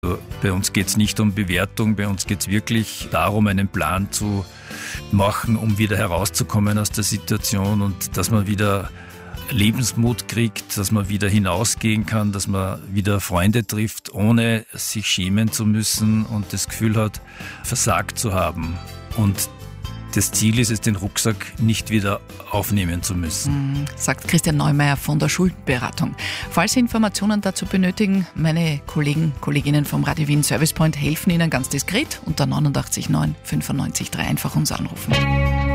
Bei uns geht es nicht um Bewertung, bei uns geht es wirklich darum, einen Plan zu machen, um wieder herauszukommen aus der Situation und dass man wieder Lebensmut kriegt, dass man wieder hinausgehen kann, dass man wieder Freunde trifft, ohne sich schämen zu müssen und das Gefühl hat, versagt zu haben. Und das Ziel ist es, den Rucksack nicht wieder aufnehmen zu müssen. Sagt Christian Neumeier von der Schuldenberatung. Falls Sie Informationen dazu benötigen, meine Kolleginnen vom Radio Wien Service Point helfen Ihnen ganz diskret unter 89 9 95 3 einfach uns anrufen.